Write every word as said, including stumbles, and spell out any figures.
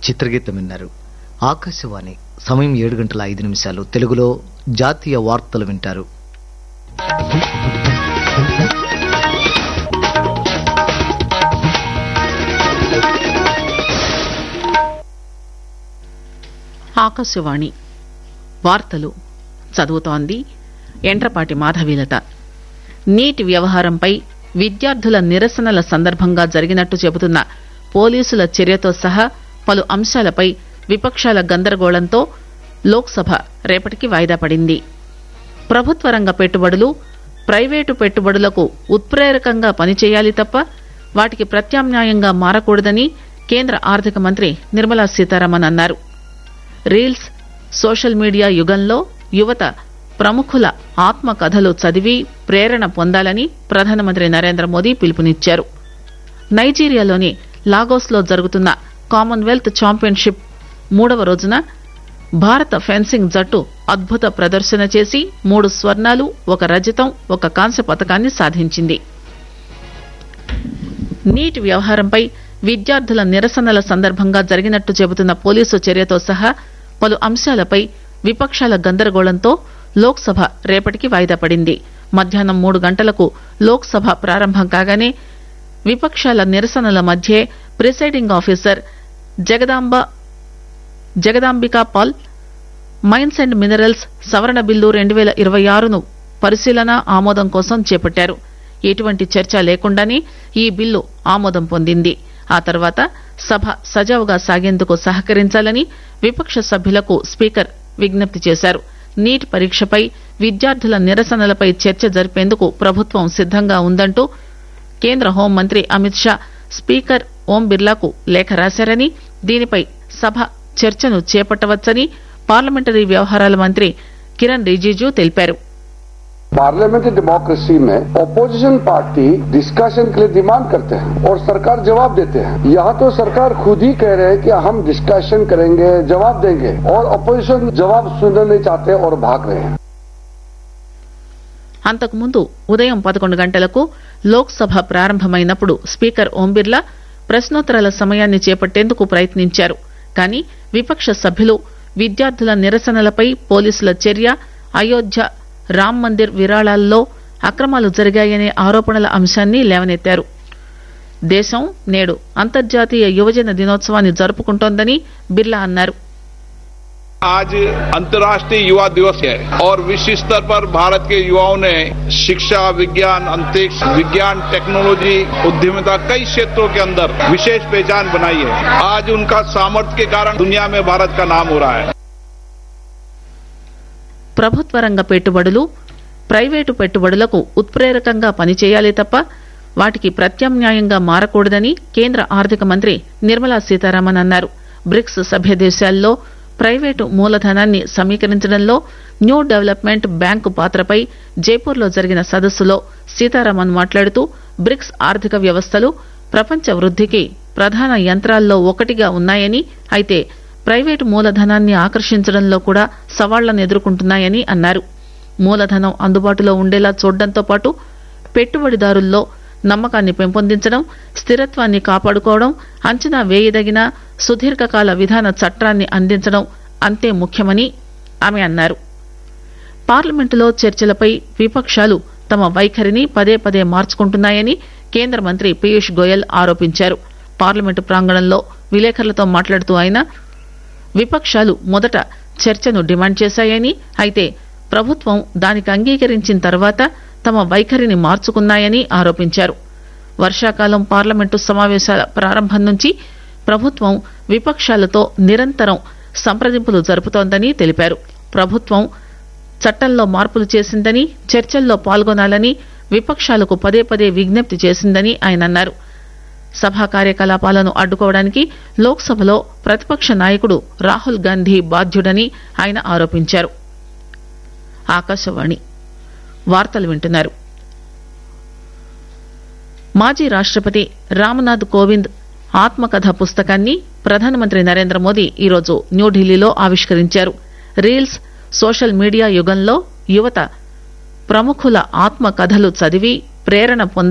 చిత్రగీతం విన్నారు. ఆకాశవాణి సమయం ఏడు గంటల ఐదు నిమిషాలు. తెలుగులో జాతీయ వార్తలు వింటారు. ఆకాశవాణి వార్తలు చదువుతోంది ఎండ్రపాటి మాధవీలత. నీట్ వ్యవహారంపై విద్యార్థుల నిరసనల సందర్భంగా జరిగినట్టు చెబుతున్న పోలీసుల చర్యతో సహా పలు అంశాలపై విపక్షాల గందరగోళంతో లోక్సభ రేపటికి వాయిదా పడింది. ప్రభుత్వ రంగ పెట్టుబడులు ప్రైవేటు పెట్టుబడులకు ఉత్ప్రేరకంగా పనిచేయాలి తప్ప వాటికి ప్రత్యామ్నాయంగా మారకూడదని కేంద్ర ఆర్థిక మంత్రి నిర్మలా సీతారామన్ అన్నారు. రీల్స్, సోషల్ మీడియా యుగంలో యువత ప్రముఖుల ఆత్మకథలు చదివి ప్రేరణ పొందాలని ప్రధానమంత్రి నరేంద్ర మోదీ పిలుపునిచ్చారు. నైజీరియాలోని లాగోస్ లో జరుగుతున్న కామన్వెల్త్ ఛాంపియన్షిప్ మూడవ రోజున భారత ఫెన్సింగ్ జట్టు అద్భుత ప్రదర్శన చేసి మూడు స్వర్ణాలు, ఒక రజతం, ఒక కాంస్య పతకాన్ని సాధించింది. నీట్ వ్యవహారంపై విద్యార్థుల నిరసనల సందర్భంగా జరిగినట్టు చెబుతున్న పోలీసు చర్యతో సహా పలు అంశాలపై విపక్షాల గందరగోళంతో లోక్సభ రేపటికి వాయిదా పడింది. మధ్యాహ్నం మూడు గంటలకు లోక్సభ ప్రారంభం కాగానే విపక్షాల నిరసనల మధ్యే presiding officer Jagadamba Jagdambika Paul mines and minerals సవరణ బిల్లు రెండు వేల ఇరవై ఆరును పరిశీలన ఆమోదం కోసం చేపట్టారు. ఎటువంటి చర్చ లేకుండానే ఈ బిల్లు ఆమోదం పొందింది. ఆ తర్వాత సభ సజావుగా సాగేందుకు సహకరించాలని విపక్ష సభ్యులకు స్పీకర్ విజ్ఞప్తి చేశారు. నీట్ పరీక్షపై విద్యార్థుల నిరసనలపై చర్చ జరిపేందుకు ప్రభుత్వం సిద్దంగా ఉందంటూ కేంద్ర హోంమంత్రి అమిత్ షా స్పీకర్ ఓం బిర్లాకు లేఖ రాశారని, దీనిపై సభ చర్చను చేపట్టవచ్చని పార్లమెంటరీ వ్యవహారాల మంత్రి కిరణ్ రిజిజు తెలిపారు. पार्लियामेंट्री डेमोक्रेसी में ऑपोजिशन पार्टी डिस्कशन के लिए डिमांड करते हैं और सरकार जवाब देते हैं. यहाँ तो सरकार खुद ही कह रहे हैं कि हम डिस्कशन करेंगे, जवाब देंगे, और ऑपोजिशन जवाब सुनना नहीं चाहते और भाग रहे हैं. అంతకుముందు ఉదయం పదకొండు గంటలకు లోక్సభ ప్రారంభమైనప్పుడు స్పీకర్ ఓం బిర్లా ప్రశ్నోత్తరాల సమయాన్ని చేపట్టేందుకు ప్రయత్నించారు. కానీ విపక్ష సభ్యులు విద్యార్థుల నిరసనలపై పోలీసుల చర్య, అయోధ్య రామ్ మందిర్ విరాళాల్లో అక్రమాలు జరిగాయనే ఆరోపణల అంశాన్ని లేవనెత్తారు. దేశం నేడు అంతర్జాతీయ యువజన దినోత్సవాన్ని జరుపుకుంటోందని బిర్లా అన్నారు. आज अंतर्राष्ट्रीय युवा दिवस है और विश्व स्तर पर भारत के युवाओं ने शिक्षा, विज्ञान, अंतरिक्ष विज्ञान, टेक्नोलॉजी, उद्यमिता कई क्षेत्रों के अंदर विशेष पहचान बनाई है. आज उनका सामर्थ्य के कारण दुनिया में भारत का नाम हो रहा है. ప్రభుత్వ రంగ పెట్టుబడులు ప్రైవేటు పెట్టుబడులకు ఉత్ప్రేరకంగా పనిచేయాలి తప్ప వాటికి ప్రత్యామ్నాయంగా మారకూడదని కేంద్ర ఆర్థిక మంత్రి నిర్మలా సీతారామన్ అన్నారు. బ్రిక్స్ సభ్య దేశాల్లో ప్రైవేటు మూలధనాన్ని సమీకరించడంలో న్యూ డెవలప్మెంట్ బ్యాంకు పాత్రపై జైపూర్లో జరిగిన సదస్సులో సీతారామన్ మాట్లాడుతూ బ్రిక్స్ ఆర్థిక వ్యవస్థలు ప్రపంచ వృద్దికి ప్రధాన యంత్రాల్లో ఒకటిగా ఉన్నాయని, అయితే ప్రైవేటు మూలధనాన్ని ఆకర్షించడంలో కూడా సవాళ్లను ఎదుర్కొంటున్నాయని అన్నారు. మూలధనం అందుబాటులో ఉండేలా చూడడంతో పాటు పెట్టుబడిదారుల్లో నమ్మకాన్ని పెంపొందించడం, స్థిరత్వాన్ని కాపాడుకోవడం, అంచనా వేయదగిన సుదీర్ఘకాల విధాన చట్టాన్ని అందించడం అంతే ముఖ్యమని ఆమె అన్నారు. పార్లమెంటులో చర్చలపై విపక్షాలు తమ వైఖరిని పదే పదే మార్చుకుంటున్నాయని కేంద్ర మంత్రి పీయూష్ గోయల్ ఆరోపించారు. పార్లమెంటు ప్రాంగణంలో విలేకరులతో మాట్లాడుతూ ఆయన విపక్షాలు మొదట చర్చను డిమాండ్ చేశాయని, అయితే ప్రభుత్వం దానికి అంగీకరించిన తర్వాత తమ వైఖరిని మార్చుకున్నాయని ఆరోపించారు. వర్షాకాలం పార్లమెంటు సమావేశాల ప్రారంభం నుంచి ప్రభుత్వం విపక్షాలతో నిరంతరం సంప్రదింపులు జరుపుతోందని తెలిపారు. ప్రభుత్వం చట్టంలో మార్పులు చేసిందని, చర్చల్లో పాల్గొనాలని విపక్షాలకు పదే పదే విజ్ఞప్తి చేసిందని ఆయన అన్నారు. సభా కార్యకలాపాలను అడ్డుకోవడానికి లోక్సభలో ప్రతిపక్ష నాయకుడు రాహుల్ గాంధీ బాధ్యుడని ఆయన ఆరోపించారు. ఆకాశవాణి వార్తలు వింటున్నారు. మాజీ రాష్టపతి రామ్నాథ్ కోవింద్ ఆత్మకథ పుస్తకాన్ని ప్రధానమంత్రి నరేంద్ర మోదీ ఈరోజు న్యూఢిల్లీలో ఆవిష్కరించారు. రీల్స్, సోషల్ మీడియా యుగంలో యువత ప్రముఖుల ఆత్మకథలు చదివి ప్రేరణ పొందాలి